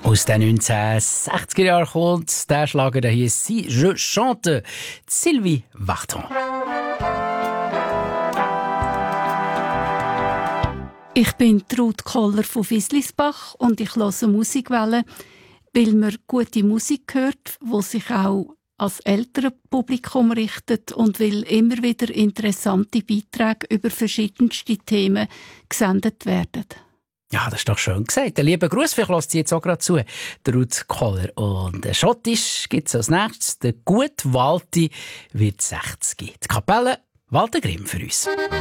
Aus den 1960er Jahren kommt der Schlager, der hier «Si je chante», Sylvie Vartan. Ich bin Ruth Koller von Wieslisbach und ich höre Musikwelle, weil man gute Musik hört, die sich auch als älteres Publikum richtet und weil immer wieder interessante Beiträge über verschiedenste Themen gesendet werden. Ja, das ist doch schön gesagt. Ein lieber Gruß, vielleicht hört sie jetzt auch gerade zu, der Ruth Koller. Und Schottisch gibt es als nächstes. Der gute Walti wird 60. Die Kapelle Walter Grimm für uns.